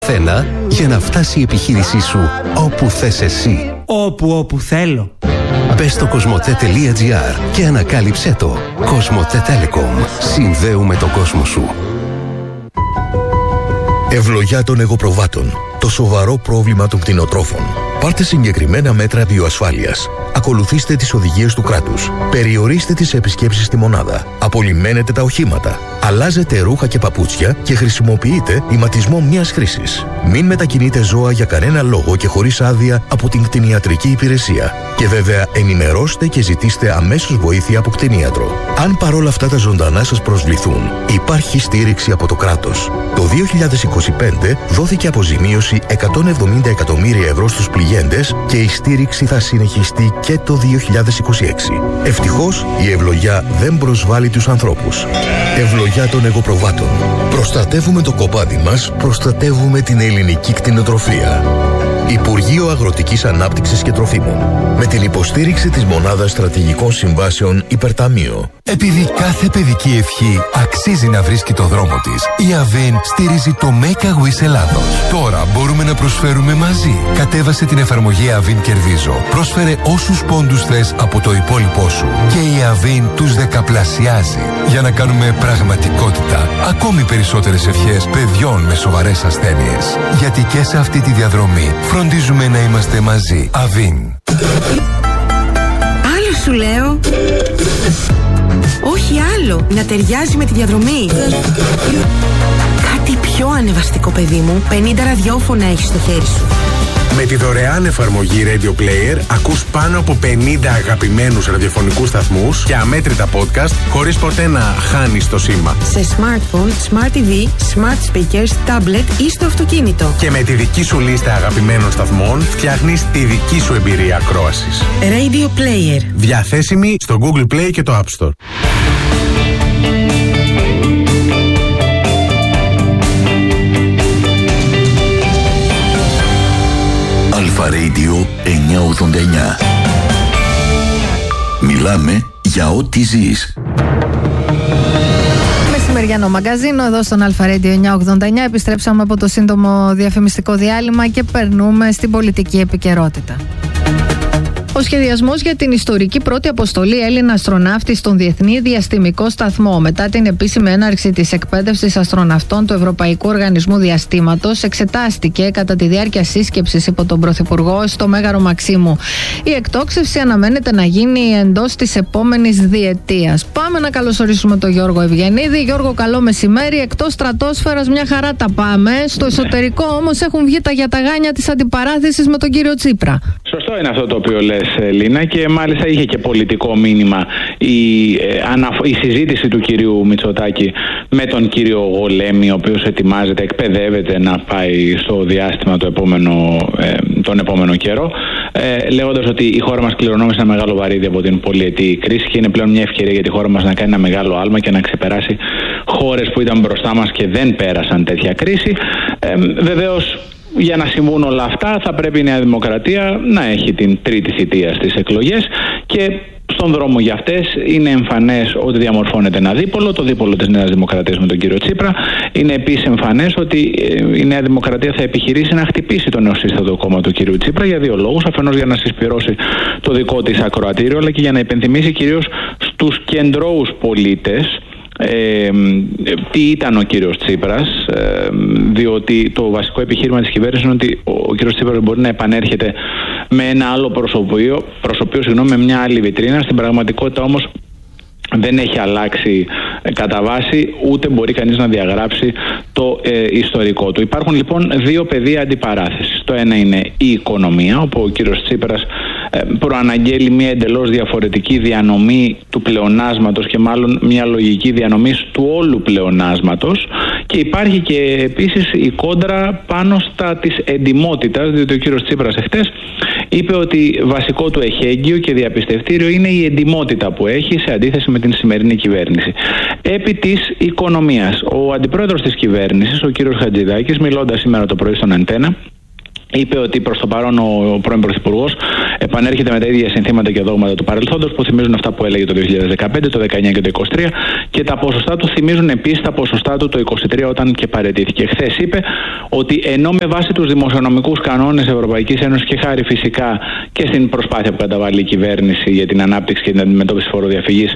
Θένα για να φτάσει η επιχείρησή σου όπου θες εσύ. Όπου θέλω. Μπες στο cosmote.gr και ανακάλυψέ το. Cosmote Telecom. Συνδέουμε τον κόσμο σου. Ευλογιά των εγωπροβάτων. Το σοβαρό πρόβλημα των κτηνοτρόφων. Πάρτε συγκεκριμένα μέτρα βιοασφάλειας. Ακολουθήστε τις οδηγίες του κράτους. Περιορίστε τις επισκέψεις στη μονάδα. Απολυμμένετε τα οχήματα. Αλλάζετε ρούχα και παπούτσια και χρησιμοποιείτε ηματισμό μιας χρήσης. Μην μετακινείτε ζώα για κανένα λόγο και χωρίς άδεια από την κτηνιατρική υπηρεσία. Και βέβαια ενημερώστε και ζητήστε αμέσως βοήθεια από κτηνίατρο. Αν παρόλα αυτά τα ζωντανά σας προσβληθούν, υπάρχει στήριξη από το κράτος. Το 2025 δόθηκε αποζημίωση 170 εκατομμύρια ευρώ στους πληγέντες και η στήριξη θα συνεχιστεί και το 2026. Ευτυχώς η ευλογιά δεν προσβάλλει τους ανθρώπους. Ευλογιά των εγωπροβάτων. Προστατεύουμε το κοπάδι μας, προστατεύουμε την ελληνική κτηνοτροφία. Υπουργείο Αγροτικής Ανάπτυξης και Τροφίμων. Με την υποστήριξη της Μονάδας Στρατηγικών Συμβάσεων Υπερταμείο. Επειδή κάθε παιδική ευχή αξίζει να βρίσκει το δρόμο της, η Avin στηρίζει το Make a Wish Ελλάδος. Τώρα μπορούμε να προσφέρουμε μαζί. Κατέβασε την εφαρμογή Avin Κερδίζω. Πρόσφερε όσους πόντους θες από το υπόλοιπό σου. Και η Avin τους δεκαπλασιάζει. Για να κάνουμε πραγματικότητα ακόμη περισσότερες ευχές παιδιών με σοβαρές ασθένειες. Γιατί και σε αυτή τη διαδρομή φροντίζουμε να είμαστε μαζί. Avin. Άλλο σου λέω. Όχι άλλο. Να ταιριάζει με τη διαδρομή. Κάτι πιο ανεβαστικό, παιδί μου. 50 ραδιόφωνα έχεις στο χέρι σου. Με τη δωρεάν εφαρμογή Radio Player ακούς πάνω από 50 αγαπημένους ραδιοφωνικούς σταθμούς και αμέτρητα podcast χωρίς ποτέ να χάνεις το σήμα. Σε smartphone, smart TV, smart speakers, tablet ή στο αυτοκίνητο. Και με τη δική σου λίστα αγαπημένων σταθμών φτιάχνεις τη δική σου εμπειρία ακρόασης. Radio Player. Διαθέσιμη στο Google Play και το App Store. Αλφα Radio 989. Μιλάμε για ό,τι ζεις. Μεσημεριανό μαγκαζίνο εδώ στον Αλφα Radio 989. Επιστρέψαμε από το σύντομο διαφημιστικό διάλειμμα και περνούμε στην πολιτική επικαιρότητα. Ο σχεδιασμός για την ιστορική πρώτη αποστολή Έλληνα αστροναύτη στον Διεθνή Διαστημικό Σταθμό μετά την επίσημη έναρξη της εκπαίδευσης αστροναυτών του Ευρωπαϊκού Οργανισμού Διαστήματος εξετάστηκε κατά τη διάρκεια σύσκεψης υπό τον Πρωθυπουργό στο Μέγαρο Μαξίμου. Η εκτόξευση αναμένεται να γίνει εντός της επόμενης διετίας. Πάμε να καλωσορίσουμε τον Γιώργο Ευγενίδη. Γιώργο, καλό μεσημέρι. Εκτός στρατόσφαιρας μια χαρά τα πάμε. Στο εσωτερικό όμως έχουν βγει τα γιαταγάνια της αντιπαράθεσης με τον κύριο Τσίπρα. Σωστό είναι αυτό το οποίο λες, Λίνα, και μάλιστα είχε και πολιτικό μήνυμα η συζήτηση του κυρίου Μητσοτάκη με τον κύριο Γολέμη, ο οποίος ετοιμάζεται, εκπαιδεύεται να πάει στο διάστημα τον επόμενο καιρό, λέγοντας ότι η χώρα μας κληρονόμησε ένα μεγάλο βαρύδι από την πολυετή κρίση και είναι πλέον μια ευκαιρία για τη χώρα μας να κάνει ένα μεγάλο άλμα και να ξεπεράσει χώρες που ήταν μπροστά μας και δεν πέρασαν τέτοια κρίση. Βεβαίως, για να συμβούν όλα αυτά θα πρέπει η Νέα Δημοκρατία να έχει την τρίτη θητεία στις εκλογές και στον δρόμο για αυτές είναι εμφανές ότι διαμορφώνεται ένα δίπολο, το δίπολο της Νέας Δημοκρατίας με τον κύριο Τσίπρα. Είναι επίσης εμφανές ότι η Νέα Δημοκρατία θα επιχειρήσει να χτυπήσει το νεοσύστατο κόμμα του κύριου Τσίπρα για δύο λόγους. Αφενός για να συσπυρώσει το δικό της ακροατήριο, αλλά και για να υπενθυμίσει κυρίως στους κεντρώους πολίτες τι ήταν ο κύριος Τσίπρας, διότι το βασικό επιχείρημα της κυβέρνησης είναι ότι ο κύριος Τσίπρας μπορεί να επανέρχεται με ένα άλλο προσωπείο, με μια άλλη βιτρίνα. Στην πραγματικότητα όμως δεν έχει αλλάξει κατά βάση, ούτε μπορεί κανείς να διαγράψει το ιστορικό του. Υπάρχουν λοιπόν δύο πεδία αντιπαράθεσης. Το ένα είναι η οικονομία, όπου ο κύριος Τσίπρας προαναγγέλει μια εντελώς διαφορετική διανομή του πλεονάσματος και μάλλον μια λογική διανομή του όλου πλεονάσματος, και υπάρχει και επίσης η κόντρα πάνω στα της εντιμότητας, διότι ο κύριος Τσίπρας εχθές είπε ότι βασικό του εχέγγυο και διαπιστευτήριο είναι η εντιμότητα που έχει σε αντίθεση με την σημερινή κυβέρνηση. Επί της οικονομίας, ο αντιπρόεδρος της κυβέρνησης, ο κύριος Χατζηδάκης, μιλώντας σήμερα το πρωί στον Αντένα, είπε ότι προς το παρόν ο πρώην Πρωθυπουργός επανέρχεται με τα ίδια συνθήματα και δόγματα του παρελθόντος που θυμίζουν αυτά που έλεγε το 2015, το 2019 και το 2023, και τα ποσοστά του θυμίζουν επίσης τα ποσοστά του το 2023 όταν και παραιτήθηκε. Χθες είπε ότι ενώ με βάση τους δημοσιονομικούς κανόνες Ευρωπαϊκής Ένωσης και χάρη φυσικά και στην προσπάθεια που καταβάλει η κυβέρνηση για την ανάπτυξη και την αντιμετώπιση φοροδιαφυγής,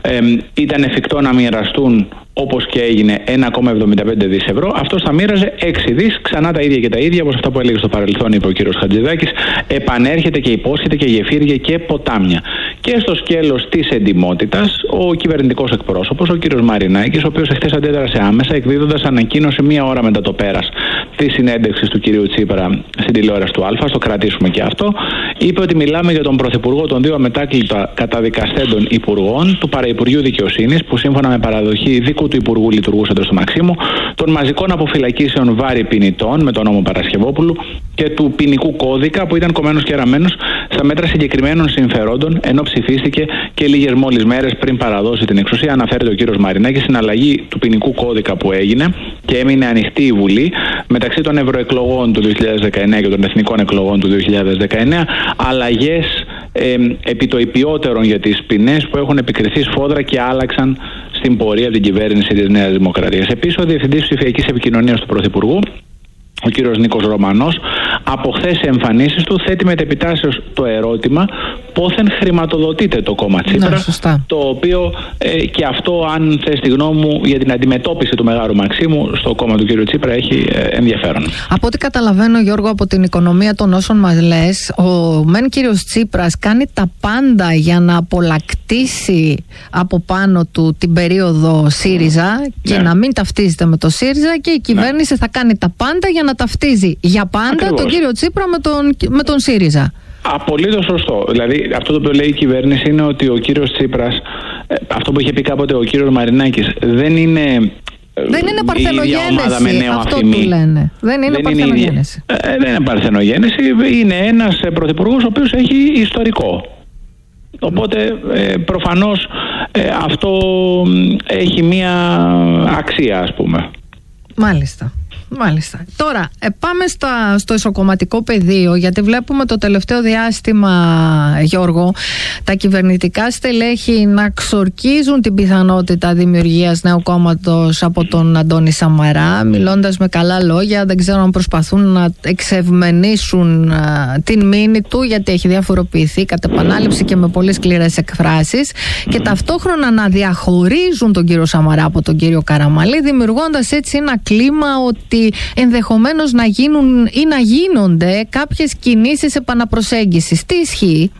ήταν εφικτό να μοιραστούν, όπως και έγινε, 1,75 δις ευρώ. Αυτός θα μοίραζε 6 δις, ξανά τα ίδια και τα ίδια, όπως αυτά που έλεγε στο παρελθόν, είπε ο κύριος Χατζηδάκης. Επανέρχεται και υπόσχεται και γεφύρια και ποτάμια. Και στο σκέλος της εντιμότητας, ο κυβερνητικός εκπρόσωπος, ο κύριος Μαρινάκης, ο οποίος εχθές αντέδρασε άμεσα, εκδίδοντας ανακοίνωση μία ώρα μετά το πέρας της συνέντευξης του κυρίου Τσίπρα στην τηλεόραση του Α, στο κρατήσουμε και αυτό, είπε ότι μιλάμε για τον Πρωθυπουργό των δύο αμετάκλητα καταδικαστέντων υπουργών του Παραυπουργείου Δικαιοσύνης, που σύμφωνα με παραδοχή δικού του Υπουργού λειτουργούσε εντός του Μαξίμου, των μαζικών αποφυλακίσεων βάρη ποινητών με τον νόμο Παρασκευόπουλου και του ποινικού κώδικα που ήταν κομμένος και ραμμένος στα μέτρα συγκεκριμένων συμφερόντων, ενώ ψηφίστηκε και λίγες μόλις μέρες πριν παραδώσει την εξουσία. Αναφέρεται ο κύριος Μαρινάκης στην αλλαγή του ποινικού κώδικα που έγινε και έμεινε ανοιχτή η Βουλή μεταξύ των ευρωεκλογών του 2019 και των εθνικών εκλογών του 2019, αλλαγές επί το υπιότερον για τις ποινές που έχουν επικριθεί σφόδρα και άλλαξαν στην πορεία από την κυβέρνηση της Νέας Δημοκρατίας. Επίσης, ο Διευθυντής Ψηφιακής Επικοινωνίας του Πρωθυπουργού, ο κύριος Νίκος Ρωμανός, από χθες σε εμφανίσεις του θέτει μετεπιτάσεως το ερώτημα πόθεν χρηματοδοτείται το κόμμα Τσίπρα, το οποίο και αυτό, αν θες τη γνώμη μου, για την αντιμετώπιση του Μεγάλου Μαξίμου στο κόμμα του κύριου Τσίπρα έχει ενδιαφέρον. Από ό,τι καταλαβαίνω, Γιώργο, από την οικονομία των όσων μας λες, ο μεν κύριος Τσίπρας κάνει τα πάντα για να απολακτήσει από πάνω του την περίοδο ΣΥΡΙΖΑ και να μην ταυτίζεται με το ΣΥΡΙΖΑ, και η κυβέρνηση θα κάνει τα πάντα για να ταυτίζει για πάντα τον κύριο Τσίπρα με τον ΣΥΡΙΖΑ. Απολύτως σωστό. Δηλαδή, αυτό το οποίο λέει η κυβέρνηση είναι ότι ο κύριος Τσίπρας, αυτό που είχε πει κάποτε ο κύριος Μαρινάκης, δεν είναι παρθενογένεση. Αυτό του λένε. Δεν είναι παρθενογένεση. Δεν είναι παρθενογένεση. Είναι ένας πρωθυπουργός ο οποίος έχει ιστορικό. Οπότε προφανώς αυτό έχει μία αξία, ας πούμε. Μάλιστα. Τώρα, πάμε στο ισοκομματικό πεδίο, γιατί βλέπουμε το τελευταίο διάστημα, Γιώργο, τα κυβερνητικά στελέχη να ξορκίζουν την πιθανότητα δημιουργίας νέου κόμματος από τον Αντώνη Σαμαρά, μιλώντας με καλά λόγια. Δεν ξέρω αν προσπαθούν να εξευμενήσουν την μήνυ του, γιατί έχει διαφοροποιηθεί κατ' επανάληψη και με πολύ σκληρές εκφράσεις, και ταυτόχρονα να διαχωρίζουν τον κύριο Σαμαρά από τον κύριο Καραμανλή, δημιουργώντας έτσι ένα κλίμα ότι ενδεχομένως να γίνουν ή να γίνονται κάποιες κινήσεις επαναπροσέγγισης. Τι ισχύει?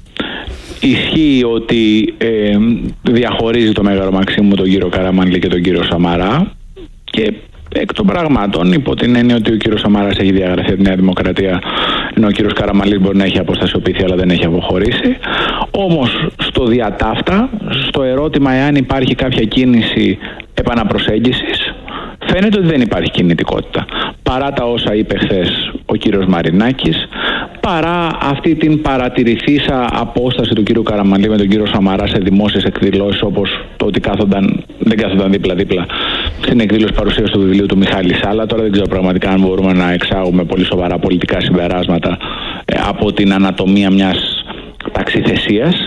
Ισχύει ότι διαχωρίζει το Μέγαρο Μαξίμου τον κύριο Καραμανλή και τον κύριο Σαμαρά, και εκ των πραγμάτων, υπό την έννοια ότι ο κύριος Σαμαράς έχει διαγραφεί από τη Νέα Δημοκρατία, ενώ ο κύριος Καραμανλής μπορεί να έχει αποστασιοποιηθεί αλλά δεν έχει αποχωρήσει. Όμως στο διατάφτα, στο ερώτημα εάν υπάρχει κάποια κίνηση επαναπροσέγγισης, φαίνεται ότι δεν υπάρχει κινητικότητα. Παρά τα όσα είπε χθες ο κύριος Μαρινάκης, παρά αυτή την παρατηρηθήσα απόσταση του κύριου Καραμανλή με τον κύριο Σαμαρά σε δημόσιες εκδηλώσεις, όπως το ότι δεν κάθονταν δίπλα-δίπλα στην εκδήλωση παρουσίαση του βιβλίου του Μιχάλη Σάλα. Τώρα δεν ξέρω πραγματικά αν μπορούμε να εξάγουμε πολύ σοβαρά πολιτικά συμπεράσματα από την ανατομία μιας ταξιθεσίας.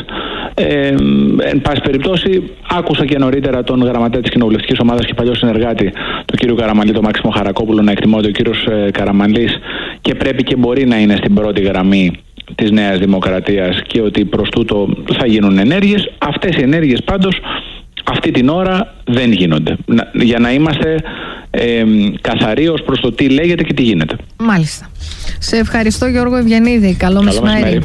Εν πάση περιπτώσει, άκουσα και νωρίτερα τον γραμματέα της κοινοβουλευτικής ομάδας και παλιό συνεργάτη του κύριου Καραμανλή, τον Μάξιμο Χαρακόπουλο, να εκτιμώ ότι ο κύριος Καραμανλής και πρέπει και μπορεί να είναι στην πρώτη γραμμή της Νέας Δημοκρατίας και ότι προς τούτο θα γίνουν ενέργειες. Αυτές οι ενέργειες πάντως αυτή την ώρα δεν γίνονται. Για να είμαστε καθαροί ως προς το τι λέγεται και τι γίνεται. Μάλιστα. Σε ευχαριστώ, Γιώργο Ευγενίδη. Καλό μεσημέρι.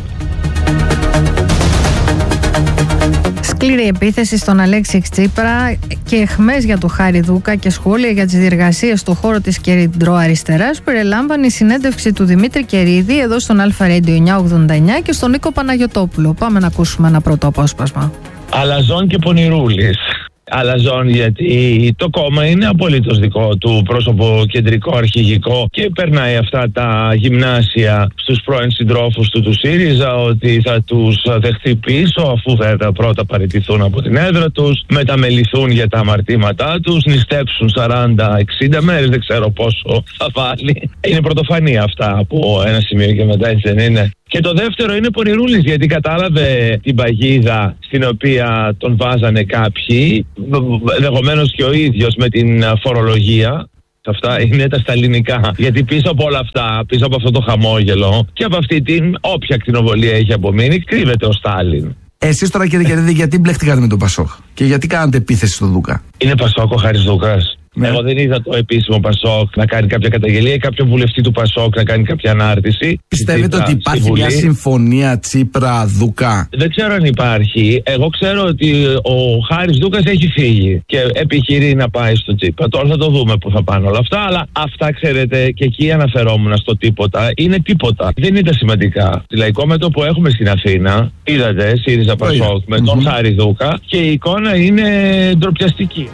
Σκληρή επίθεση στον Αλέξη Τσίπρα και αιχμές για τον Χάρη Δούκα και σχόλια για τις διεργασίες στον χώρο της κεντροαριστεράς περιλάμβανε η συνέντευξη του Δημήτρη Κερίδη εδώ στον Αλφα Radio 989 και στον Νίκο Παναγιωτόπουλο. Πάμε να ακούσουμε ένα πρώτο απόσπασμα. Αλαζόν και πονηρούλης. αλαζόν, γιατί το κόμμα είναι απολύτως δικό του, πρόσωπο κεντρικό, αρχηγικό, και περνάει αυτά τα γυμνάσια στους πρώην συντρόφους του ΣΥΡΙΖΑ ότι θα τους δεχτεί πίσω αφού θα πρώτα παραιτηθούν από την έδρα τους, μεταμεληθούν για τα αμαρτήματά τους, νηστέψουν 40-60 μέρες, δεν ξέρω πόσο θα βάλει. Είναι πρωτοφανή αυτά από ένα σημείο και μετά, έτσι δεν είναι? Και το δεύτερο είναι πονηρούλης, γιατί κατάλαβε την παγίδα στην οποία τον βάζανε κάποιοι, ενδεχομένως και ο ίδιος, με την φορολογία. Αυτά είναι τα σταλινικά. Γιατί πίσω από όλα αυτά, πίσω από αυτό το χαμόγελο και από αυτή την όποια ακτινοβολία έχει απομείνει, κρύβεται ο Στάλιν. Εσείς τώρα, κύριε Κερδίδη, γιατί μπλεχτήκατε με τον Πασόκ και γιατί κάνατε επίθεση στον Δούκα? Είναι Πασόκ ο Χάρης Δούκας? Ναι. Εγώ δεν είδα το επίσημο Πασόκ να κάνει κάποια καταγγελία ή κάποιον βουλευτή του Πασόκ να κάνει κάποια ανάρτηση. Πιστεύετε ότι υπάρχει μια συμφωνία Τσίπρα-Δούκα? Δεν ξέρω αν υπάρχει. Εγώ ξέρω ότι ο Χάρης Δούκας έχει φύγει και επιχειρεί να πάει στο Τσίπρα. Τώρα θα το δούμε που θα πάνε όλα αυτά. Αλλά αυτά, ξέρετε, και εκεί αναφερόμουν στο τίποτα. Είναι τίποτα. Δεν είναι τα σημαντικά. Τη Λαϊκό Μέτωπο έχουμε στην Αθήνα. Είδατε, ΣΥΡΙΖΑ Πασόκ με τον Χάρη Δούκα, και η εικόνα είναι ντροπιαστική.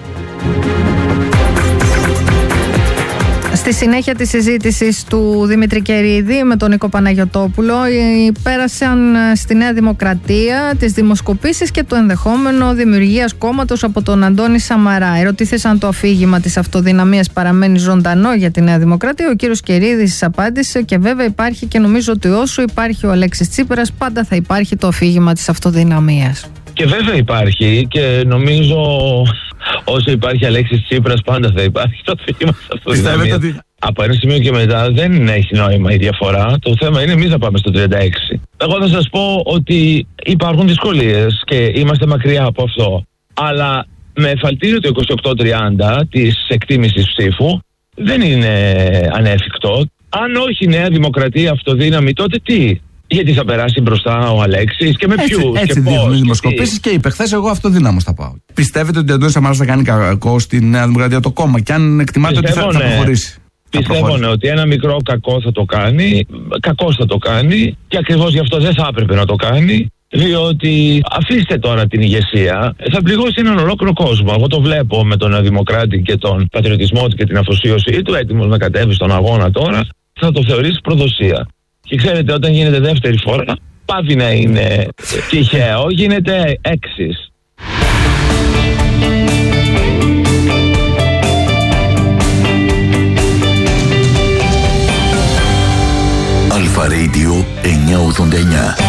Στη συνέχεια της συζήτησης του Δημήτρη Κερίδη με τον Νίκο Παναγιωτόπουλο, πέρασαν στη Νέα Δημοκρατία τις δημοσκοπήσεις και το ενδεχόμενο δημιουργίας κόμματος από τον Αντώνη Σαμαρά. Ερωτήθησαν το αφήγημα της αυτοδυναμίας παραμένει ζωντανό για τη Νέα Δημοκρατία. Ο κύριος Κερίδης απάντησε: και βέβαια υπάρχει, και νομίζω ότι όσο υπάρχει ο Αλέξης Τσίπρας, πάντα θα υπάρχει το αφήγημα της αυτοδυναμίας. Και βέβαια υπάρχει, και νομίζω όσο υπάρχει Αλέξης Τσίπρας πάντα θα υπάρχει το αφήγημα της αυτοδυναμίας. Ότι... από ένα σημείο και μετά δεν έχει νόημα η διαφορά. Το θέμα είναι εμείς να πάμε στο 36. Εγώ θα σας πω ότι υπάρχουν δυσκολίες και είμαστε μακριά από αυτό. Αλλά με εφαλτήριο το 28-30 της εκτίμησης ψήφου δεν είναι ανέφικτο. Αν όχι Νέα Δημοκρατία αυτοδύναμη, τότε τι? Γιατί θα περάσει μπροστά ο Αλέξης και με ποιους και πώς? Έτσι δημοσκοπήσεις και είπε χθες: εγώ αυτοδύναμος θα πάω. Πιστεύετε ότι ο Αντώνης Σαμαράς θα κάνει κακό στη Νέα Δημοκρατία το κόμμα, και αν εκτιμάτε ότι θα προχωρήσει? Πιστεύω ότι ένα μικρό κακό θα το κάνει, κακός θα το κάνει, και ακριβώς γι' αυτό δεν θα έπρεπε να το κάνει. Διότι αφήστε τώρα την ηγεσία, θα πληγώσει έναν ολόκληρο κόσμο. Εγώ το βλέπω με τον Δημοκράτη και τον πατριωτισμό του και την αφοσίωσή του, έτοιμος να κατέβει στον αγώνα τώρα, θα το θεωρήσει προδοσία. Και ξέρετε, όταν γίνεται δεύτερη φορά, πάβει να είναι τυχαίο, γίνεται έξις. Αλφα Radio 989.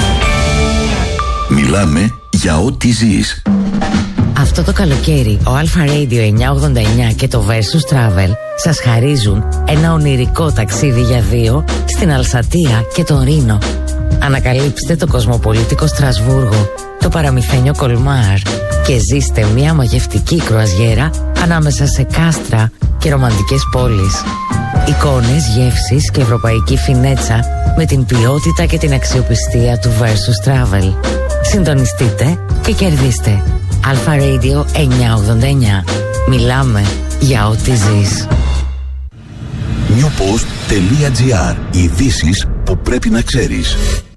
Μιλάμε για ό,τι ζεις. Αυτό το καλοκαίρι ο Αλφα Radio 989 και το Versus Travel σας χαρίζουν ένα ονειρικό ταξίδι για δύο στην Αλσατία και τον Ρήνο. Ανακαλύψτε το κοσμοπολίτικο Στρασβούργο, το παραμυθένιο Κολμάρ και ζήστε μια μαγευτική κρουαζιέρα ανάμεσα σε κάστρα και ρομαντικές πόλεις. Εικόνες, γεύσεις και ευρωπαϊκή φινέτσα με την ποιότητα και την αξιοπιστία του Versus Travel. Συντονιστείτε και κερδίστε. Αλφα Radio 989. Μιλάμε για ό,τι ζεις. newpost.gr. Ειδήσεις που πρέπει να ξέρεις.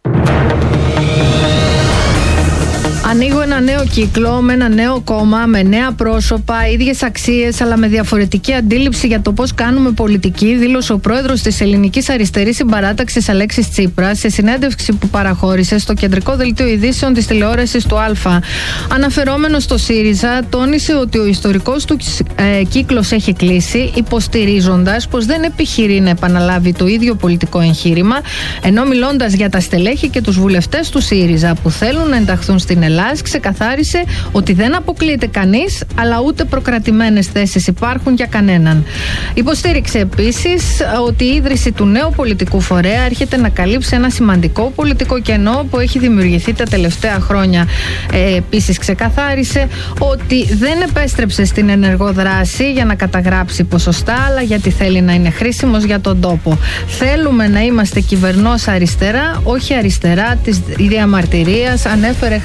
Ανοίγω ένα νέο κύκλο με ένα νέο κόμμα, με νέα πρόσωπα, ίδιες αξίες, αλλά με διαφορετική αντίληψη για το πώς κάνουμε πολιτική, δήλωσε ο πρόεδρος της Ελληνικής Αριστερής Συμπαράταξης Αλέξης Τσίπρας σε συνέντευξη που παραχώρησε στο κεντρικό δελτίο ειδήσεων της τηλεόρασης του Α. Αναφερόμενος στο ΣΥΡΙΖΑ, τόνισε ότι ο ιστορικός του κύκλος έχει κλείσει, υποστηρίζοντας πως δεν επιχειρεί να επαναλάβει το ίδιο πολιτικό εγχείρημα, ενώ μιλώντας για τα στελέχη και τους βουλευτές του ΣΥΡΙΖΑ που θέλουν να ενταχθούν στην Ελλάδα, ξεκαθάρισε ότι δεν αποκλείεται κανείς, αλλά ούτε προκρατημένες θέσεις υπάρχουν για κανέναν. Υποστήριξε επίσης ότι η ίδρυση του νέου πολιτικού φορέα έρχεται να καλύψει ένα σημαντικό πολιτικό κενό που έχει δημιουργηθεί τα τελευταία χρόνια. Επίσης ξεκαθάρισε ότι δεν επέστρεψε στην ενεργό δράση για να καταγράψει ποσοστά, αλλά γιατί θέλει να είναι χρήσιμος για τον τόπο. Θέλουμε να είμαστε κυβερνός αριστερά, όχι αριστερά της διαμαρτυρίας, ανέφερε χαρακτηριστικά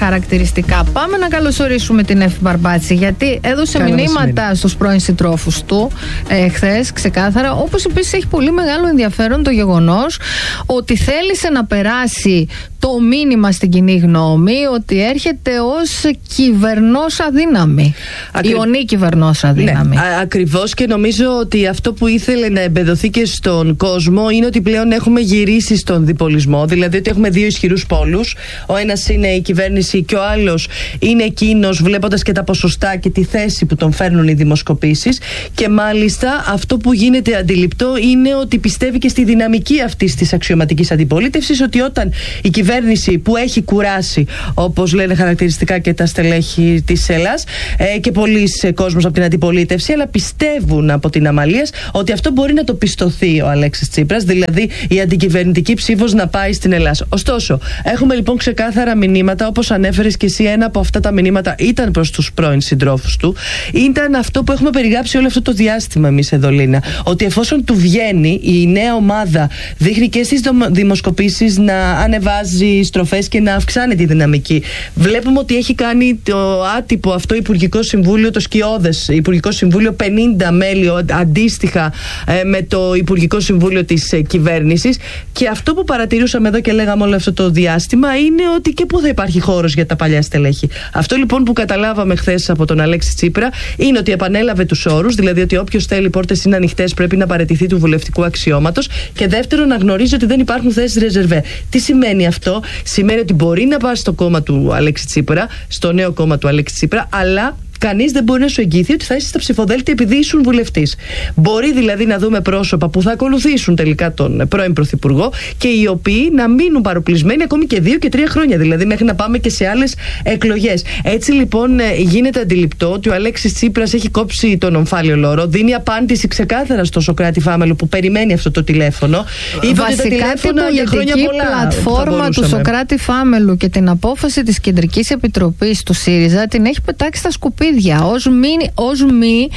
χαρακτηριστικά. Πάμε να καλωσορίσουμε την Εφη Μπαρμπάτση, γιατί έδωσε μηνύματα στους πρώην συντρόφους του χθες, ξεκάθαρα. Όπως επίσης έχει πολύ μεγάλο ενδιαφέρον το γεγονός ότι θέλησε να περάσει το μήνυμα στην κοινή γνώμη ότι έρχεται ως κυβερνός αδύναμη. Ιωνή κυβερνός αδύναμη. Ναι, ακριβώς, και νομίζω ότι αυτό που ήθελε να εμπεδοθεί και στον κόσμο είναι ότι πλέον έχουμε γυρίσει στον διπολισμό. Δηλαδή ότι έχουμε δύο ισχυρούς πόλους. Ο ένας είναι η κυβέρνηση και ο άλλος είναι εκείνος, βλέποντας και τα ποσοστά και τη θέση που τον φέρνουν οι δημοσκοπήσεις. Και μάλιστα αυτό που γίνεται αντιληπτό είναι ότι πιστεύει και στη δυναμική αυτής της αξιωματικής αντιπολίτευσης, ότι όταν η κυβέρνηση που έχει κουράσει, όπως λένε χαρακτηριστικά και τα στελέχη της Ελλάς και πολλοί κόσμος από την αντιπολίτευση, αλλά πιστεύουν από την αμαλίας ότι αυτό μπορεί να το πιστωθεί ο Αλέξης Τσίπρας, δηλαδή η αντικυβερνητική ψήφος να πάει στην Ελλάδα. Ωστόσο, έχουμε λοιπόν ξεκάθαρα μηνύματα, όπως ανέφερες και εσύ. Ένα από αυτά τα μηνύματα ήταν προς τους πρώην συντρόφους του. Ήταν αυτό που έχουμε περιγράψει όλο αυτό το διάστημα εμείς εδώ, Λίνα. Ότι εφόσον του βγαίνει, η νέα ομάδα δείχνει και στις δημοσκοπήσεις να ανεβάζει στροφές και να αυξάνει τη δυναμική. Βλέπουμε ότι έχει κάνει το άτυπο αυτό Υπουργικό Συμβούλιο, το σκιώδες Υπουργικό Συμβούλιο, 50 μέλη αντίστοιχα με το Υπουργικό Συμβούλιο της κυβέρνησης. Και αυτό που παρατηρούσαμε εδώ και λέγαμε όλο αυτό το διάστημα είναι ότι και πού θα υπάρχει χώρος για τα παλιά στελέχη. Αυτό λοιπόν που καταλάβαμε χθες από τον Αλέξη Τσίπρα είναι ότι επανέλαβε τους όρους, δηλαδή ότι όποιος θέλει, οι πόρτες είναι ανοιχτές, πρέπει να παραιτηθεί του βουλευτικού αξιώματος. Και δεύτερον, να γνωρίζει ότι δεν υπάρχουν θέσεις ρεζερβέ. Τι σημαίνει αυτό? Σημαίνει ότι μπορεί να πας στο κόμμα του Αλέξη Τσίπρα, στο νέο κόμμα του Αλέξη Τσίπρα, αλλά κανείς δεν μπορεί να σου εγγυηθεί ότι θα είσαι στα ψηφοδέλτια επειδή ήσουν βουλευτής. Μπορεί δηλαδή να δούμε πρόσωπα που θα ακολουθήσουν τελικά τον πρώην Πρωθυπουργό και οι οποίοι να μείνουν παροπλισμένοι ακόμη και 2 και 3 χρόνια, δηλαδή μέχρι να πάμε και σε άλλες εκλογές. Έτσι λοιπόν γίνεται αντιληπτό ότι ο Αλέξης Τσίπρας έχει κόψει τον ομφάλιο λόρο, δίνει απάντηση ξεκάθαρα στο Σωκράτη Φάμελο που περιμένει αυτό το τηλέφωνο. Βασικά την πολιτική πλατφόρμα του Σωκράτη Φάμελου και την απόφαση της Κεντρικής Επιτροπής του ΣΥΡΙΖΑ την έχει πετάξει στα σκουπίδια ως μη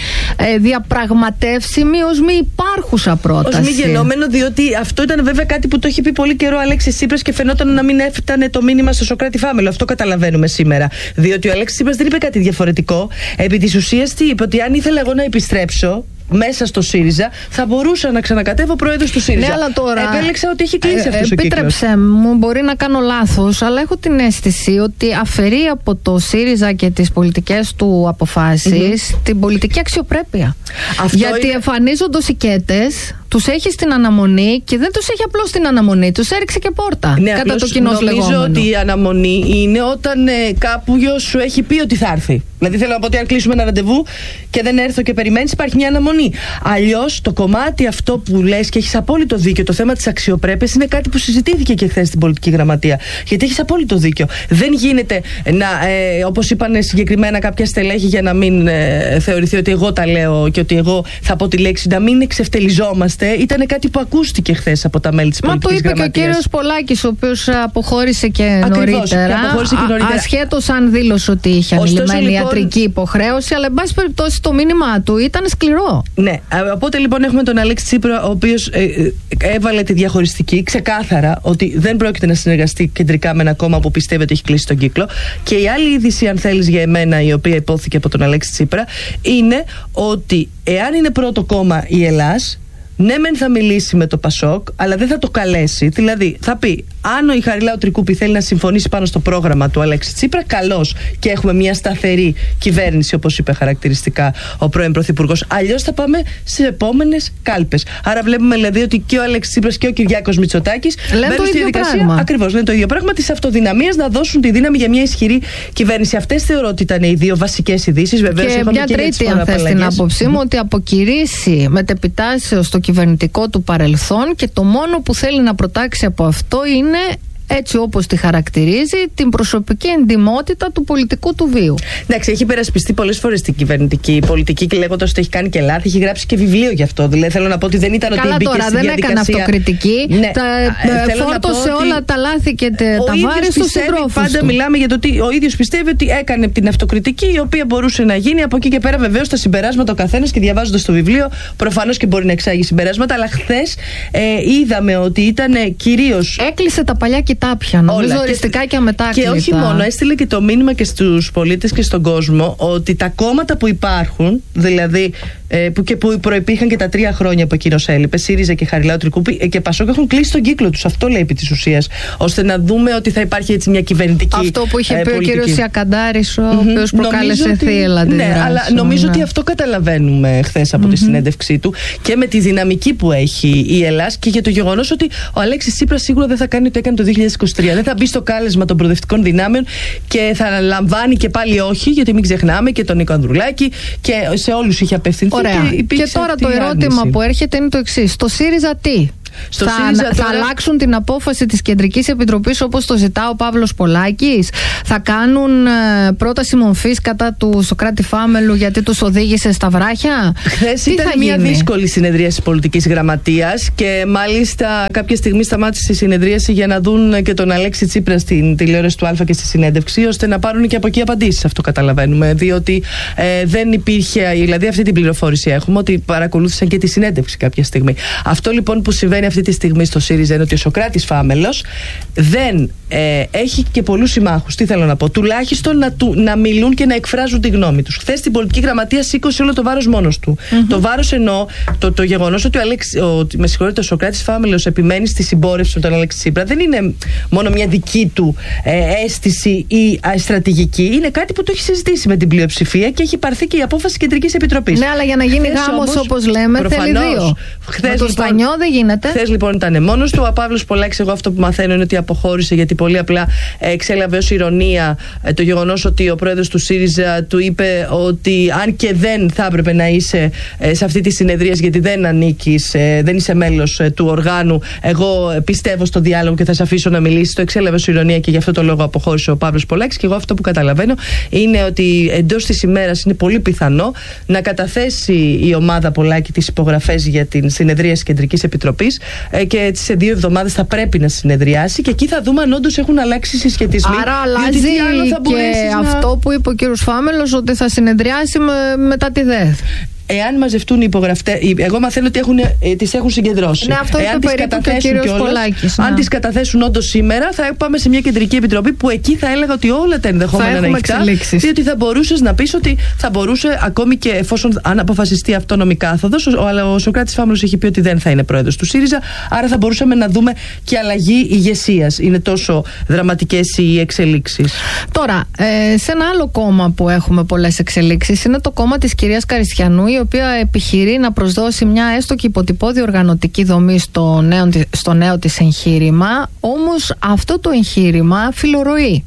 διαπραγματεύσιμη, ως μη υπάρχουσα πρόταση. Ως μη γενόμενο, διότι αυτό ήταν βέβαια κάτι που το έχει πει πολύ καιρό ο Αλέξης Τσίπρας και φαινόταν να μην έφτανε το μήνυμα στο Σωκράτη Φάμελο. Αυτό καταλαβαίνουμε σήμερα. Διότι ο Αλέξης Τσίπρας δεν είπε κάτι διαφορετικό. Επί της ουσίας τι είπε? Ότι αν ήθελα εγώ να επιστρέψω μέσα στο ΣΥΡΙΖΑ, θα μπορούσα να ξανακατεύω πρόεδρος του ΣΥΡΙΖΑ. Ναι, αλλά τώρα επέλεξα ότι έχει κλείσει αυτός ο κύκλος. Επίτρεψε μου, μπορεί να κάνω λάθος, αλλά έχω την αίσθηση ότι αφαιρεί από το ΣΥΡΙΖΑ και τις πολιτικές του αποφάσεις την πολιτική αξιοπρέπεια. Γιατί εμφανίζονται ως οικέτες, τους έχει στην αναμονή και δεν τους έχει απλώς στην αναμονή, τους έριξε και πόρτα. Ναι, κατά το κοινό λεγόμενο. Νομίζω ότι η αναμονή είναι όταν κάποιος σου έχει πει ότι θα έρθει. Δηλαδή θέλω να πω ότι αν κλείσουμε ένα ραντεβού και δεν έρθω και περιμένεις, υπάρχει μια αναμονή. Αλλιώς το κομμάτι αυτό που λες και έχεις απόλυτο δίκιο, το θέμα της αξιοπρέπειας, είναι κάτι που συζητήθηκε και χθες στην πολιτική γραμματεία. Γιατί έχεις απόλυτο δίκιο. Δεν γίνεται να, όπως είπαν συγκεκριμένα κάποια στελέχη, για να μην θεωρηθεί ότι εγώ τα λέω και ότι εγώ θα πω τη λέξη, να μην εξευτελιζόμαστε. Ήταν κάτι που ακούστηκε χθες από τα μέλη της πολιτικής γραμματείας. Μα το είπε και ο κύριος Πολάκης, ο οποίος αποχώρησε και νωρίτερα. Ασχέτως αν δήλωσε ότι είχε ανηλυμένη ιατρική υποχρέωση, αλλά εν πάση περιπτώσει το μήνυμά του ήταν σκληρό. Ναι, οπότε λοιπόν έχουμε τον Αλέξη Τσίπρα, ο οποίος έβαλε τη διαχωριστική ξεκάθαρα ότι δεν πρόκειται να συνεργαστεί κεντρικά με ένα κόμμα που πιστεύει ότι έχει κλείσει τον κύκλο. Και η άλλη είδηση, αν θέλεις, για εμένα, η οποία υπόθηκε από τον Αλέξη Τσίπρα, είναι ότι εάν είναι πρώτο κόμμα η Ελλάς, ναι, μεν θα μιλήσει με το Πασόκ, αλλά δεν θα το καλέσει. Δηλαδή, θα πει, αν ο Ιχαριλάου Τρικούπη θέλει να συμφωνήσει πάνω στο πρόγραμμα του Αλέξη Τσίπρα, καλώς, και έχουμε μια σταθερή κυβέρνηση, όπως είπε χαρακτηριστικά ο πρώην Πρωθυπουργός. Αλλιώς θα πάμε στις επόμενες κάλπες. Άρα, βλέπουμε δηλαδή ότι και ο Αλέξης Τσίπρας και ο Κυριάκος Μητσοτάκης μπαίνουν στη διαδικασία. Ακριβώς, λένε το ίδιο πράγμα, της αυτοδυναμίας να δώσουν τη δύναμη για μια ισχυρή κυβέρνηση. Αυτές θεωρώ ότι ήταν οι δύο βασικές ειδήσεις. Βεβαίως, και μια τρίτη, αν θες την άποψή μου, ότι αποκηρύσει μετεπιτάσεως στο κυβερνητικό του παρελθόν και το μόνο που θέλει να προτάξει από αυτό είναι, έτσι όπως τη χαρακτηρίζει, την προσωπική εντιμότητα του πολιτικού του βίου. Εντάξει, έχει υπερασπιστεί πολλές φορές την κυβερνητική πολιτική και λέγοντας ότι έχει κάνει και λάθη, έχει γράψει και βιβλίο γι' αυτό. Δηλαδή θέλω να πω ότι δεν ήταν ότι μπήκε τώρα, στη δεν διαδικασία. έκανε αυτοκριτική. Ναι. Φόρτωσε όλα τα λάθη και τα βάρη στους συντρόφους. Πάντα μιλάμε για το ότι ο ίδιος πιστεύει ότι έκανε την αυτοκριτική, η οποία μπορούσε να γίνει. Από εκεί και πέρα, βεβαίως, τα συμπεράσματα ο καθένας, και διαβάζοντας το βιβλίο, προφανώς και μπορεί να εξάγει συμπεράσματα. Αλλά χθες είδαμε ότι ήταν κυρίως. Έκλεισε τα παλιά τα πια. Νομίζω οριστικά και αμετάκλητα. Και όχι μόνο, έστειλε και το μήνυμα και στους πολίτες και στον κόσμο ότι τα κόμματα που υπάρχουν, δηλαδή που προϋπήρχαν και τα 3 χρόνια που εκείνος έλειπε, ΣΥΡΙΖΑ και Χαριλάου Τρικούπη και Πασόκ, έχουν κλείσει τον κύκλο τους. Αυτό λέει επί της ουσίας. Ώστε να δούμε ότι θα υπάρχει έτσι μια κυβερνητική. Αυτό που είχε πει ο κύριος Σιακαντάρης, ο οποίος προκάλεσε θύελλα αντιδράσεις. Ναι, αλλά νομίζω ότι αυτό καταλαβαίνουμε χθες από τη συνέντευξή του και με τη δυναμική που έχει η Ελλάς και για το γεγονός ότι ο Αλέξης Τσίπρας σίγουρα δεν θα κάνει ό,τι έκανε το 2023. Δεν θα μπει στο κάλεσμα των προοδευτικών δυνάμεων και θα λαμβάνει και πάλι όχι, γιατί μην ξεχνάμε και τον Νίκο Ανδρουλάκη και σε όλους είχε απευθυνθεί. Ωραία. Και τώρα το ερώτημα που έρχεται είναι το εξής. Στο ΣΥΡΙΖΑ τι? Θα αλλάξουν την απόφαση της Κεντρικής Επιτροπής όπως το ζητά ο Παύλος Πολάκης? Θα κάνουν πρόταση μομφής κατά του Σωκράτη Φάμελου γιατί τους οδήγησε στα βράχια? Χθες ήταν μια δύσκολη συνεδρίαση της πολιτικής γραμματείας και μάλιστα κάποια στιγμή σταμάτησε η συνεδρίαση για να δουν και τον Αλέξη Τσίπρα στην τηλεόραση του Α και στη συνέντευξη, ώστε να πάρουν και από εκεί απαντήσεις. Αυτό καταλαβαίνουμε, διότι δεν υπήρχε, δηλαδή αυτή την πληροφόρηση έχουμε, ότι παρακολούθησαν και τη συνέντευξη κάποια στιγμή. Αυτό λοιπόν που συμβαίνει αυτή τη στιγμή στο ΣΥΡΙΖΑ είναι ότι ο Σωκράτης Φάμελος δεν έχει και πολλούς συμμάχους. Τι θέλω να πω? Τουλάχιστον να μιλούν και να εκφράζουν τη γνώμη τους. Χθες στην πολιτική γραμματεία σήκωσε όλο το βάρος μόνος του. Το βάρος εννοώ το γεγονός ότι ο Σωκράτης Φάμελος επιμένει στη συμπόρευση με τον Αλέξη Τσίπρα δεν είναι μόνο μια δική του αίσθηση ή στρατηγική. Είναι κάτι που το έχει συζητήσει με την πλειοψηφία και έχει πάρθει και η απόφαση Κεντρικής Επιτροπής. Ναι, αλλά για να γίνει γάμος όπως λέμε θέλει 2. Με το Στανιό δεν γίνεται. Χθες λοιπόν ήταν μόνος του. Ο Παύλος Πολάκης, εγώ αυτό που μαθαίνω είναι ότι αποχώρησε γιατί πολύ απλά εξέλαβε ως ηρωνία το γεγονός ότι ο πρόεδρος του ΣΥΡΙΖΑ του είπε ότι αν και δεν θα έπρεπε να είσαι σε αυτή τη συνεδρία γιατί δεν ανήκεις, δεν είσαι μέλος του οργάνου, εγώ πιστεύω στο διάλογο και θα σε αφήσω να μιλήσεις. Το εξέλαβε ως ηρωνία και γι' αυτό το λόγο αποχώρησε ο Παύλος Πολάκης. Και εγώ αυτό που καταλαβαίνω είναι ότι εντός της ημέρας είναι πολύ πιθανό να καταθέσει η ομάδα Πολάκη τις υπογραφές για την συνεδρία της Κεντρικής Επιτροπής και σε 2 εβδομάδες θα πρέπει να συνεδριάσει και εκεί θα δούμε αν όντως έχουν αλλάξει οι συσχετισμοί. Άρα αλλάζει και αυτό που είπε ο κύριος Φάμελος, ότι θα συνεδριάσει μετά τη ΔΕΘ. Εάν μαζευτούν οι υπογραφτές, εγώ μαθαίνω ότι τις έχουν συγκεντρώσει. Ναι, αυτό εάν τις καταθέσουν κιόλας, ναι. Αν τις καταθέσουν όντως σήμερα, θα πάμε σε μια Κεντρική Επιτροπή που εκεί θα έλεγα ότι όλα τα ενδεχόμενα είναι ανοιχτά. Διότι θα μπορούσες να πεις ότι θα μπορούσε ακόμη και εφόσον αν αποφασιστεί αυτόνομη κάθοδος, ο Σωκράτης Φάμελος έχει πει ότι δεν θα είναι πρόεδρος του ΣΥΡΙΖΑ, άρα θα μπορούσαμε να δούμε και αλλαγή ηγεσίας. Είναι τόσο δραματικές οι εξελίξεις. Τώρα, σε ένα άλλο κόμμα που έχουμε πολλές εξελίξεις είναι το κόμμα της κυρίας Καριστιανού, η οποία επιχειρεί να προσδώσει μια έστω και υποτυπώδη οργανωτική δομή στο νέο της εγχείρημα, όμως αυτό το εγχείρημα φιλορροεί.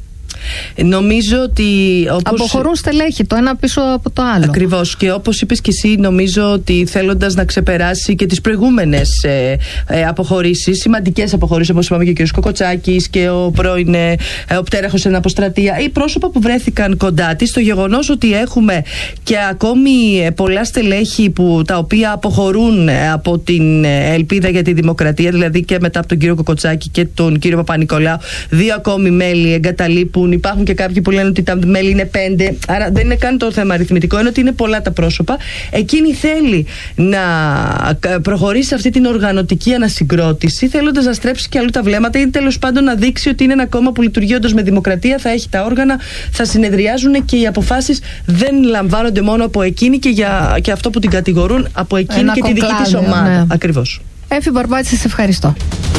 Νομίζω ότι αποχωρούν στελέχη το ένα πίσω από το άλλο. Ακριβώς, και όπως είπες και εσύ, νομίζω ότι θέλοντας να ξεπεράσει και τις προηγούμενες αποχωρήσεις, σημαντικές αποχωρήσεις όπως είπαμε και ο κ. Κοκοτσάκης και ο πρώην ο Πτέραχος εν αποστρατεία, ή πρόσωπα που βρέθηκαν κοντά της, το γεγονός ότι έχουμε και ακόμη πολλά στελέχη τα οποία αποχωρούν από την Ελπίδα για τη Δημοκρατία, δηλαδή και μετά από τον κύριο Κοκοτσάκη και τον κύριο Παπα-Νικολάου, 2 ακόμη μέλη εγκαταλείπουν. Υπάρχουν και κάποιοι που λένε ότι τα μέλη είναι 5, άρα δεν είναι καν το θέμα αριθμητικό, είναι ότι είναι πολλά τα πρόσωπα. Εκείνη θέλει να προχωρήσει σε αυτή την οργανωτική ανασυγκρότηση, θέλοντας να στρέψει και αλλού τα βλέμματα ή τέλος πάντων να δείξει ότι είναι ένα κόμμα που λειτουργεί όντως με δημοκρατία, θα έχει τα όργανα, θα συνεδριάζουν και οι αποφάσεις δεν λαμβάνονται μόνο από εκείνη και αυτό που την κατηγορούν από εκείνη και τη δική της ομάδα. Ναι. Ακριβώς. Έφη Μπαρμπάτση, σε ευχαριστώ.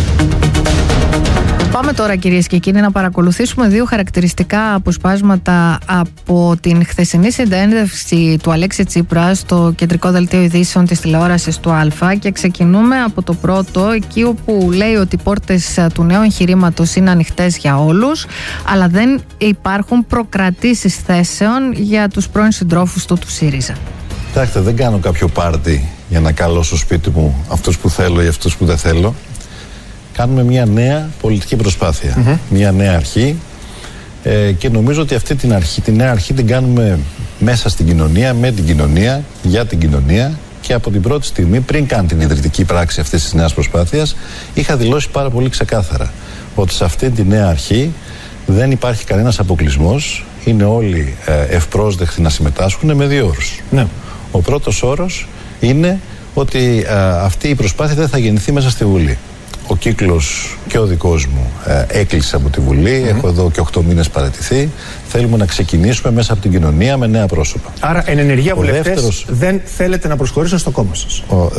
Πάμε τώρα, κυρίες και κύριοι, να παρακολουθήσουμε 2 χαρακτηριστικά αποσπάσματα από την χθεσινή συνέντευξη του Αλέξη Τσίπρα στο κεντρικό δελτίο ειδήσεων της τηλεόρασης του Α, και ξεκινούμε από το πρώτο, εκεί όπου λέει ότι οι πόρτες του νέου εγχειρήματος είναι ανοιχτές για όλους, αλλά δεν υπάρχουν προκρατήσεις θέσεων για τους πρώην συντρόφους του ΣΥΡΙΖΑ. Κοιτάξτε, δεν κάνω κάποιο πάρτι για να καλώσω στο σπίτι μου αυτούς που θέλω ή αυτούς που δεν θέλω. Κάνουμε μια νέα πολιτική προσπάθεια, μια νέα αρχή, και νομίζω ότι αυτή τη νέα αρχή την κάνουμε μέσα στην κοινωνία, με την κοινωνία, για την κοινωνία, και από την πρώτη στιγμή, πριν καν την ιδρυτική πράξη αυτής της νέας προσπάθειας, είχα δηλώσει πάρα πολύ ξεκάθαρα ότι σε αυτή τη νέα αρχή δεν υπάρχει κανένας αποκλεισμός, είναι όλοι ευπρόσδεκτοι να συμμετάσχουν με 2 όρους. Ναι. Ο πρώτος όρος είναι ότι αυτή η προσπάθεια δεν θα γεννηθεί μέσα στη Βουλή. Ο κύκλος και ο δικός μου έκλεισε από τη Βουλή. Έχω εδώ και 8 μήνες παραιτηθεί. Θέλουμε να ξεκινήσουμε μέσα από την κοινωνία με νέα πρόσωπα. Άρα, εν ενεργεία βουλευτές δεν θέλετε να προσχωρήσουν στο κόμμα σας?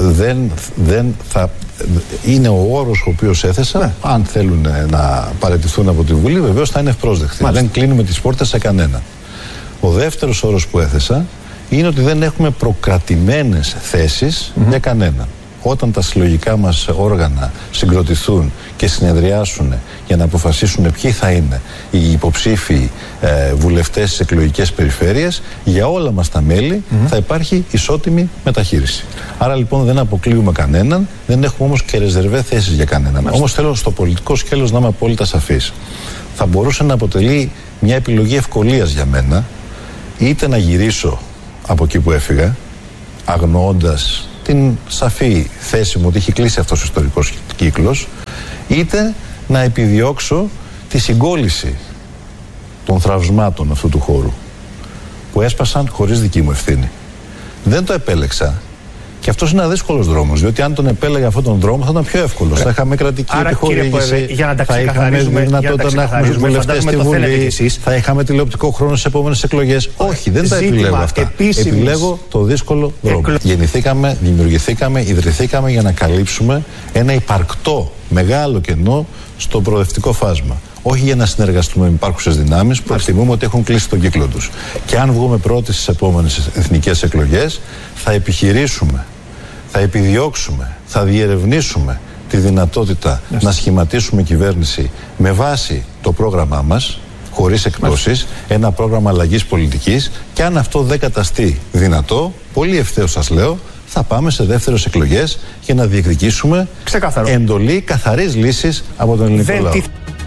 Είναι ο όρος ο οποίος έθεσα. Ναι. Αν θέλουν να παραιτηθούν από τη Βουλή, βεβαίως θα είναι ευπρόσδεκτοι. Δεν κλείνουμε τις πόρτες σε κανένα. Ο δεύτερος όρος που έθεσα είναι ότι δεν έχουμε προκρατημένες θέσεις για κανέναν. Όταν τα συλλογικά μας όργανα συγκροτηθούν και συνεδριάσουν για να αποφασίσουν ποιοι θα είναι οι υποψήφοι βουλευτές στις εκλογικές περιφέρειες, για όλα μας τα μέλη θα υπάρχει ισότιμη μεταχείριση. Άρα λοιπόν δεν αποκλείουμε κανέναν, δεν έχουμε όμως και ρεζερβέ θέσεις για κανέναν. Όμως θέλω στο πολιτικό σκέλος να είμαι απόλυτα σαφής. Θα μπορούσε να αποτελεί μια επιλογή ευκολίας για μένα, είτε να γυρίσω από εκεί που έφυγα, αγνοώντας την σαφή θέση μου ότι έχει κλείσει αυτός ο ιστορικός κύκλος, είτε να επιδιώξω τη συγκόλληση των θραυσμάτων αυτού του χώρου που έσπασαν χωρίς δική μου ευθύνη. Δεν το επέλεξα. Και αυτός είναι ένα δύσκολος δρόμος, διότι αν τον επέλεγα αυτόν τον δρόμο θα ήταν πιο εύκολος. Θα είχαμε κρατική επιχορήγηση, θα είχαμε δυνατότητα να έχουμε βουλευτές στη Βουλή, θα είχαμε τηλεοπτικό χρόνο στις επόμενες εκλογές. Όχι, δεν τα επιλέγω αυτά. Επιλέγω το δύσκολο δρόμο. Γεννηθήκαμε, δημιουργηθήκαμε, ιδρυθήκαμε για να καλύψουμε ένα υπαρκτό μεγάλο κενό στο προοδευτικό φάσμα. Όχι για να συνεργαστούμε με υπάρχουσες δυνάμεις που εκτιμούμε ότι έχουν κλείσει τον κύκλο τους. Και αν βγούμε πρώτοι στις επόμενες εθνικές εκλογές, θα επιχειρήσουμε, θα επιδιώξουμε, θα διερευνήσουμε τη δυνατότητα να σχηματίσουμε κυβέρνηση με βάση το πρόγραμμά μας, χωρίς εκπτώσεις, ένα πρόγραμμα αλλαγής πολιτικής, και αν αυτό δεν καταστεί δυνατό, πολύ ευθέως σας λέω, θα πάμε σε δεύτερες εκλογές για να διεκδικήσουμε εντολή καθαρής λύσης από τον ελληνικό λαό.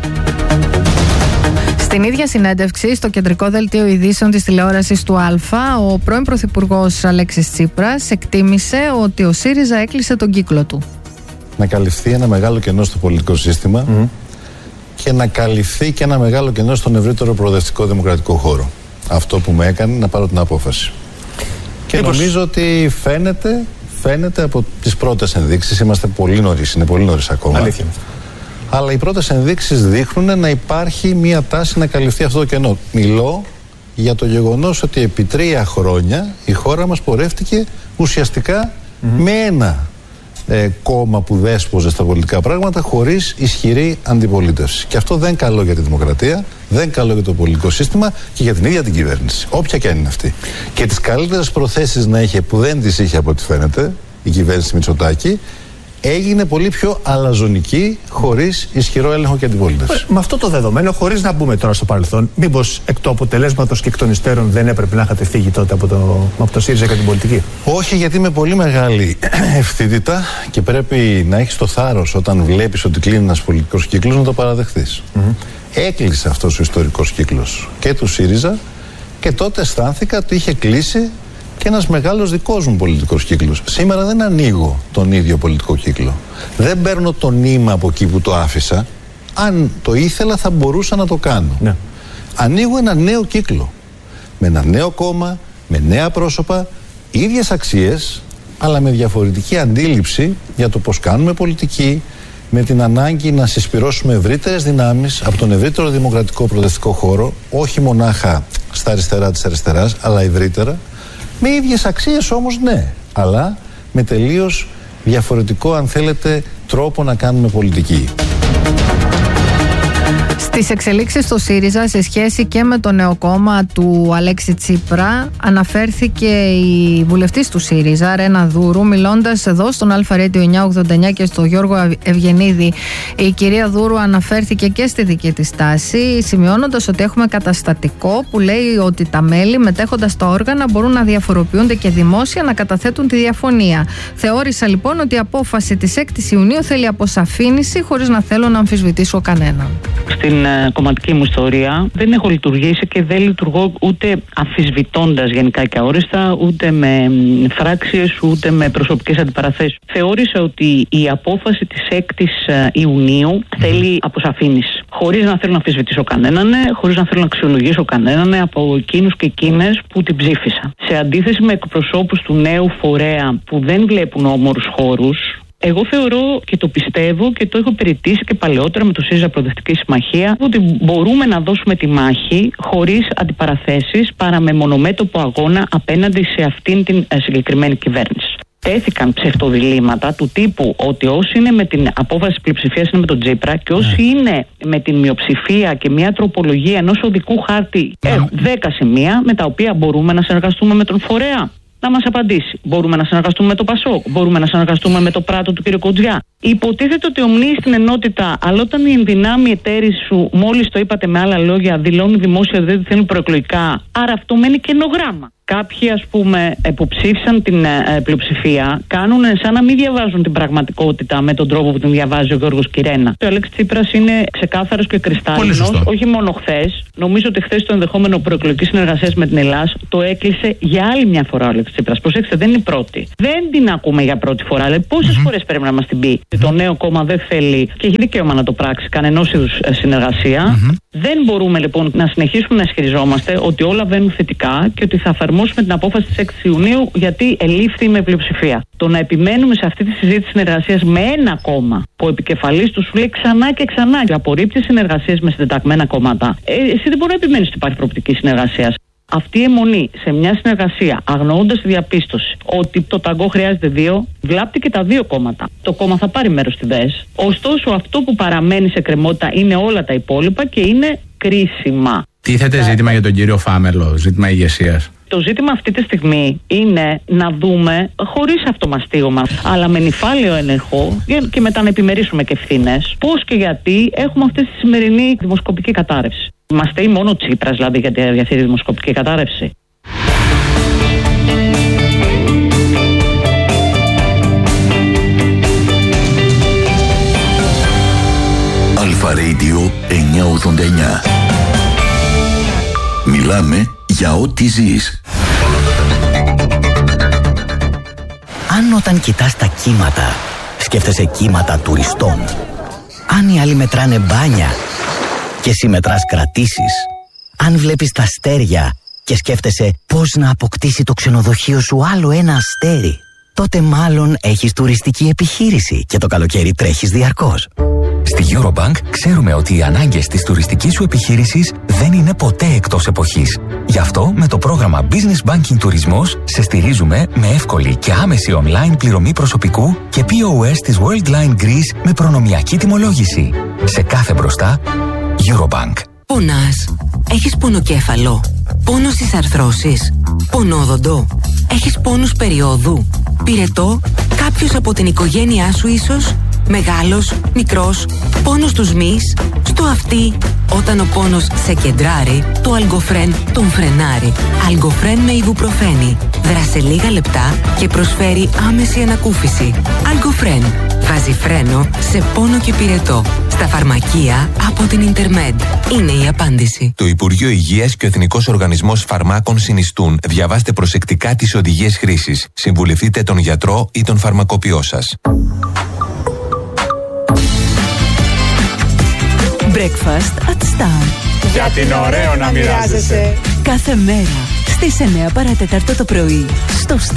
Στην ίδια συνέντευξη στο κεντρικό δελτίο ειδήσεων της τηλεόρασης του Α, ο πρώην Πρωθυπουργός Αλέξης Τσίπρας εκτίμησε ότι ο ΣΥΡΙΖΑ έκλεισε τον κύκλο του. Να καλυφθεί ένα μεγάλο κενό στο πολιτικό σύστημα και να καλυφθεί και ένα μεγάλο κενό στον ευρύτερο προοδευτικό δημοκρατικό χώρο. Αυτό που με έκανε να πάρω την απόφαση. Και νομίζω ότι φαίνεται από τις πρώτες ενδείξεις, είμαστε πολύ νωρίς, είναι πολύ νωρίς ακόμα. Αλήθεια. Αλλά οι πρώτες ενδείξεις δείχνουν να υπάρχει μια τάση να καλυφθεί αυτό το κενό. Μιλώ για το γεγονός ότι επί 3 χρόνια η χώρα μας πορεύτηκε ουσιαστικά με ένα κόμμα που δέσποζε στα πολιτικά πράγματα, χωρίς ισχυρή αντιπολίτευση. Και αυτό δεν καλό για τη δημοκρατία, δεν καλό για το πολιτικό σύστημα και για την ίδια την κυβέρνηση, όποια και αν είναι αυτή. Και τις καλύτερες προθέσεις να είχε, που δεν τις είχε από ό,τι φαίνεται η κυβέρνηση Μητσοτάκη, έγινε πολύ πιο αλαζονική, χωρίς ισχυρό έλεγχο και αντιπολίτευση. Με αυτό το δεδομένο, χωρίς να μπούμε τώρα στο παρελθόν, μήπως εκ του αποτελέσματος και εκ των υστέρων δεν έπρεπε να είχατε φύγει τότε από το ΣΥΡΙΖΑ και την πολιτική? Όχι, γιατί με πολύ μεγάλη ευθύτητα, και πρέπει να έχεις το θάρρος όταν βλέπεις ότι κλείνει ένας πολιτικός κύκλος να το παραδεχθείς. Έκλεισε αυτός ο ιστορικός κύκλος και του ΣΥΡΙΖΑ, και τότε αισθάνθηκα ότι είχε κλείσει και ένας μεγάλος δικός μου πολιτικός κύκλος. Σήμερα δεν ανοίγω τον ίδιο πολιτικό κύκλο. Δεν παίρνω το νήμα από εκεί που το άφησα. Αν το ήθελα θα μπορούσα να το κάνω. Ναι. Ανοίγω ένα νέο κύκλο. Με ένα νέο κόμμα, με νέα πρόσωπα, ίδιες αξίες, αλλά με διαφορετική αντίληψη για το πώς κάνουμε πολιτική, με την ανάγκη να συσπυρώσουμε ευρύτερες δυνάμεις από τον ευρύτερο δημοκρατικό προοδευτικό χώρο, όχι μονάχα στα αριστερά της αριστεράς, αλλά ευρύτερα. Με ίδιες αξίες όμως, ναι, αλλά με τελείως διαφορετικό, αν θέλετε, τρόπο να κάνουμε πολιτική. Στις εξελίξεις στο ΣΥΡΙΖΑ σε σχέση και με το νέο κόμμα του Αλέξη Τσίπρα, αναφέρθηκε η βουλευτής του ΣΥΡΙΖΑ, Ρένα Δούρου, μιλώντας εδώ στον Αλφα Radio 989 και στο Γιώργο Ευγενίδη. Η κυρία Δούρου αναφέρθηκε και στη δική της τάση, σημειώνοντας ότι έχουμε καταστατικό που λέει ότι τα μέλη μετέχοντας στα όργανα μπορούν να διαφοροποιούνται και δημόσια να καταθέτουν τη διαφωνία. Θεώρησα λοιπόν ότι η απόφαση της 6ης Ιουνίου θέλει αποσαφήνιση, χωρίς να θέλω να αμφισβητήσω κανέναν. Στην κομματική μου ιστορία δεν έχω λειτουργήσει και δεν λειτουργώ ούτε αμφισβητώντας γενικά και αόριστα, ούτε με φράξεις, ούτε με προσωπικές αντιπαραθέσεις. Θεώρησα ότι η απόφαση της 6ης Ιουνίου θέλει αποσαφήνιση. Χωρίς να θέλω να αμφισβητήσω κανέναν, χωρίς να θέλω να αξιολογήσω κανέναν από εκείνους και εκείνες που την ψήφισαν. Σε αντίθεση με εκπροσώπους του νέου φορέα που δεν βλέπουν όμορους χώρους, Εγώ θεωρώ και το πιστεύω και το έχω υπηρετήσει και παλαιότερα με το ΣΥΡΙΖΑ Προοδευτική Συμμαχία ότι μπορούμε να δώσουμε τη μάχη χωρίς αντιπαραθέσεις παρά με μονομέτωπο αγώνα απέναντι σε αυτήν την συγκεκριμένη κυβέρνηση. Τέθηκαν ψευτοδιλήμματα του τύπου ότι όσοι είναι με την απόφαση της πλειοψηφίας είναι με τον Τσίπρα και όσοι είναι με την μειοψηφία και μια τροπολογία ενός οδικού χάρτη έχουν 10 σημεία με τα οποία μπορούμε να συνεργαστούμε με τον φορέα. Να μας απαντήσει. Μπορούμε να συνεργαστούμε με το ΠΑΣΟΚ, μπορούμε να συνεργαστούμε με το Πράτο του κ. Κοντζιά. Υποτίθεται ότι ομνύει στην ενότητα, αλλά όταν οι ενδυνάμει εταίροι σου, μόλις το είπατε με άλλα λόγια, δηλώνουν δημόσια ότι δεν θέλουν προεκλογικά, άρα αυτό μένει καινογράμμα. Κάποιοι, ας πούμε, που ψήφισαν την πλειοψηφία, κάνουν σαν να μην διαβάζουν την πραγματικότητα με τον τρόπο που την διαβάζει ο Γιώργος Κυρένα. Ο Αλέξης Τσίπρας είναι ξεκάθαρος και κρυστάλλινος, όχι μόνο χθες. Νομίζω ότι χθες το ενδεχόμενο προεκλογική συνεργασία με την Ελλάδα το έκλεισε για άλλη μια φορά ο Αλέξης Τσίπρας. Προσέξτε, δεν είναι η πρώτη. Δεν την ακούμε για πρώτη φορά. Δηλαδή, πόσες φορές πρέπει να μας την πει ότι το νέο κόμμα δεν θέλει και έχει δικαίωμα να το πράξει κανενός είδους συνεργασία. Δεν μπορούμε λοιπόν να συνεχίσουμε να ισχυριζόμαστε ότι όλα βαίνουν θετικά και ότι θα εφαρμόσουμε την απόφαση της 6 Ιουνίου γιατί ελήφθη με πλειοψηφία. Το να επιμένουμε σε αυτή τη συζήτηση συνεργασίας με ένα κόμμα που ο επικεφαλής του σου λέει ξανά και ξανά και απορρίπτει συνεργασίες με συντεταγμένα κόμματα. Εσύ δεν μπορεί να επιμένεις ότι υπάρχει προοπτική συνεργασίας. Αυτή η αιμονή σε μια συνεργασία, αγνοώντας τη διαπίστωση ότι το ταγκό χρειάζεται δύο, βλάπτει και τα δύο κόμματα. Το κόμμα θα πάρει μέρος στη ΔΕΣ. Ωστόσο, αυτό που παραμένει σε κρεμότητα είναι όλα τα υπόλοιπα και είναι κρίσιμα. Τίθεται ζήτημα για τον κύριο Φάμερλο, ζήτημα ηγεσίας. Το ζήτημα αυτή τη στιγμή είναι να δούμε, χωρίς αυτομαστίωμα, αλλά με νυφάλιο έλεγχο και μετά να επιμερίσουμε και ευθύνες, πώς και γιατί έχουμε αυτή τη σημερινή δημοσκοπική κατάρρευση. Μας στέει μόνο ο Τσίπρας δηλαδή για αυτή τη δημοσκοπική κατάρρευση. Αλφα Radio 989. Μιλάμε για ό,τι ζεις. Αν όταν κοιτάς τα κύματα, σκέφτεσαι κύματα τουριστών. Αν οι άλλοι μετράνε μπάνια και εσύ μετράς κρατήσεις. Αν βλέπεις τα αστέρια και σκέφτεσαι πώς να αποκτήσει το ξενοδοχείο σου άλλο ένα αστέρι, τότε μάλλον έχεις τουριστική επιχείρηση και το καλοκαίρι τρέχεις διαρκώς. Στη Eurobank ξέρουμε ότι οι ανάγκες της τουριστικής σου επιχείρησης δεν είναι ποτέ εκτός εποχής. Γι' αυτό με το πρόγραμμα Business Banking Τουρισμός σε στηρίζουμε με εύκολη και άμεση online πληρωμή προσωπικού και POS της Worldline Greece με προνομιακή τιμολόγηση. Σε κάθε μπροστά, Eurobank. Πονάς? Έχεις πονοκέφαλο? Πόνο στις αρθρώσεις? Πονόδοντο? Έχεις πόνους περιόδου? Πυρετό? Κάποιος από την οικογένειά σου ίσως? Μεγάλος, μικρός, πόνος στους μυς, στο αυτί? Όταν ο πόνος σε κεντράρει, το Algofren τον φρενάρει. Algofren με ιβουπροφένη. Δράσε λίγα λεπτά και προσφέρει άμεση ανακούφιση. Algofren βάζει φρένο σε πόνο και πυρετό. Στα φαρμακεία από την Intermed. Είναι η απάντηση. Το Υπουργείο Υγείας και ο Εθνικός Οργανισμός Φαρμάκων συνιστούν. Διαβάστε προσεκτικά τις οδηγίες χρήσης. Συμβουλευτείτε τον γιατρό ή τον φαρμακοποιό σας. Breakfast at Star. Γιατί είναι ωραίο να μοιράζεσαι. Κάθε μέρα στις 9 παρατέταρτο το πρωί στο Star.